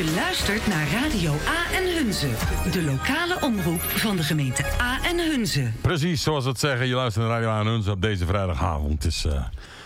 Je luistert naar Radio A en Hunze. De lokale omroep van de gemeente A en Hunze. Precies, zoals we het zeggen. Je luistert naar Radio A en Hunze op deze vrijdagavond. Het is